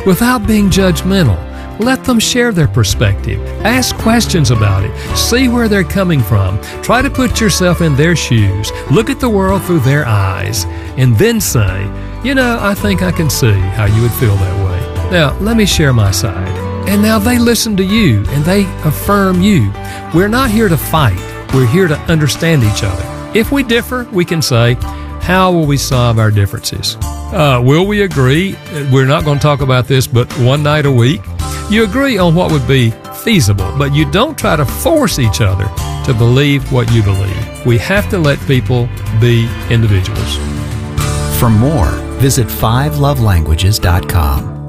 without being judgmental. Let them share their perspective. Ask questions about it. See where they're coming from. Try to put yourself in their shoes. Look at the world through their eyes. And then say, I think I can see how you would feel that way. Now, let me share my side. And now they listen to you and they affirm you. We're not here to fight. We're here to understand each other. If we differ, we can say, how will we solve our differences? Will we agree? We're not going to talk about this but one night a week. You agree on what would be feasible, but you don't try to force each other to believe what you believe. We have to let people be individuals. For more, visit 5lovelanguages.com.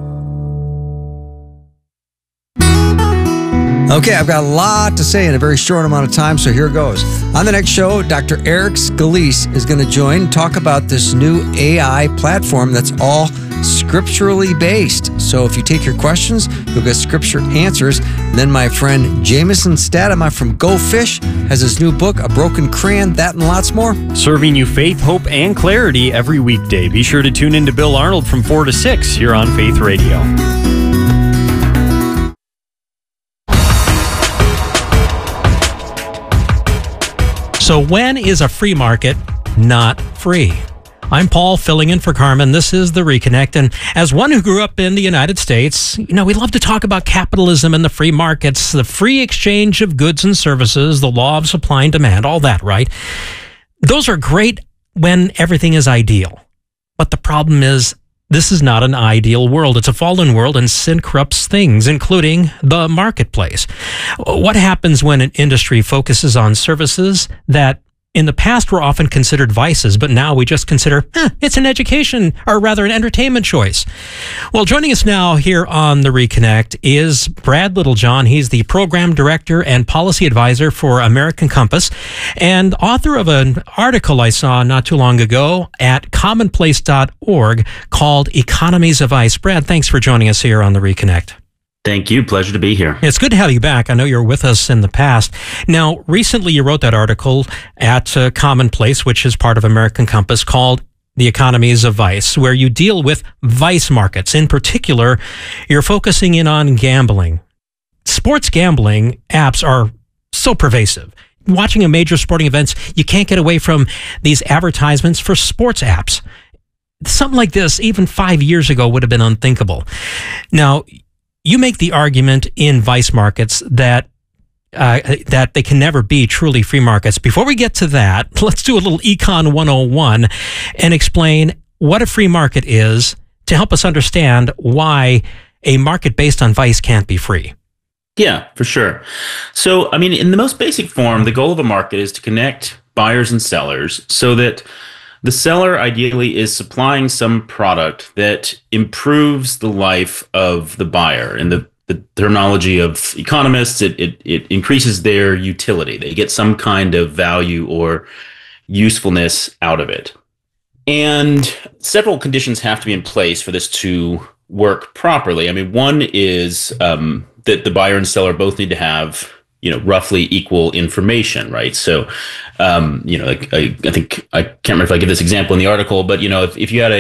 Okay, I've got a lot to say in a very short amount of time, so here goes. On the next show, Dr. Eric Scalise is going to join and talk about this new AI platform that's all scripturally based. So if you take your questions, you'll get scripture answers. And then my friend Jameson Statema from Go Fish has his new book, A Broken Crayon, that and lots more. Serving you faith, hope, and clarity every weekday. Be sure to tune in to Bill Arnold from 4 to 6 here on Faith Radio. So when is a free market not free? I'm Paul, filling in for Carmen. This is The Reconnect. And as one who grew up in the United States, we love to talk about capitalism and the free markets, the free exchange of goods and services, the law of supply and demand, all that, right? Those are great when everything is ideal. But the problem is, this is not an ideal world. It's a fallen world, and sin corrupts things, including the marketplace. What happens when an industry focuses on services that in the past were often considered vices, but now we just consider, it's an education, or rather an entertainment choice? Well, joining us now here on The Reconnect is Brad Littlejohn. He's the Program Director and Policy Advisor for American Compass and author of an article I saw not too long ago at commonplace.org called Economies of Vice. Brad, thanks for joining us here on The Reconnect. Thank you. Pleasure to be here. It's good to have you back. I know you were with us in the past. Now, recently you wrote that article at Commonplace, which is part of American Compass, called The Economies of Vice, where you deal with vice markets. In particular, you're focusing in on gambling. Sports gambling apps are so pervasive. Watching a major sporting events, you can't get away from these advertisements for sports apps. Something like this, even 5 years ago, would have been unthinkable. Now, you make the argument in vice markets that they can never be truly free markets. Before we get to that, let's do a little Econ 101 and explain what a free market is to help us understand why a market based on vice can't be free. Yeah, for sure. So, in the most basic form, the goal of a market is to connect buyers and sellers so that the seller ideally is supplying some product that improves the life of the buyer. In the terminology of economists, it increases their utility. They get some kind of value or usefulness out of it. And several conditions have to be in place for this to work properly. One is that the buyer and seller both need to have roughly equal information, right? So, I think I can't remember if I give this example in the article, but if you had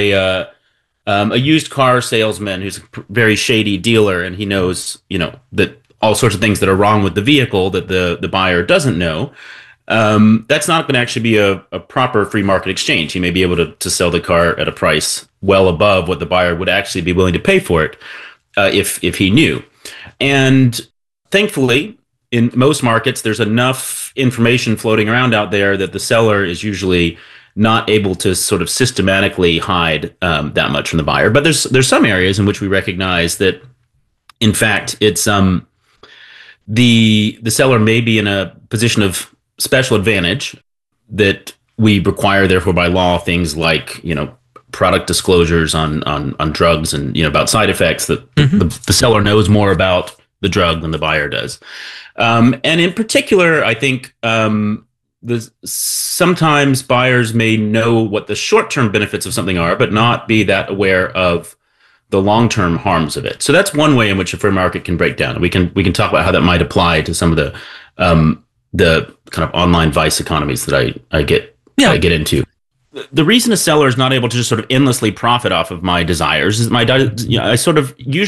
a used car salesman who's a very shady dealer, and he knows that all sorts of things that are wrong with the vehicle that the buyer doesn't know, that's not going to actually be a proper free market exchange. He may be able to sell the car at a price well above what the buyer would actually be willing to pay for it if he knew. And thankfully, in most markets, there's enough information floating around out there that the seller is usually not able to sort of systematically hide that much from the buyer. But there's some areas in which we recognize that, in fact, it's the seller may be in a position of special advantage that we require, therefore, by law, things like product disclosures on drugs and about side effects that the seller knows more about the drug than the buyer does. And in particular, I think sometimes buyers may know what the short-term benefits of something are, but not be that aware of the long-term harms of it. So that's one way in which a free market can break down. We can talk about how that might apply to some of the kind of online vice economies that I get into. The reason a seller is not able to just sort of endlessly profit off of my desires is I sort of usually